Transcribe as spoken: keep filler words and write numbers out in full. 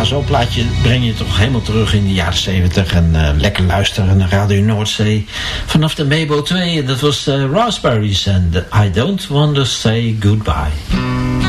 zo'n plaatje breng je toch helemaal terug in de jaren zeventig. En uh, lekker luisteren naar Radio Noordzee vanaf de Mabo twee. En dat was uh, Raspberries en I Don't Want to Say Goodbye.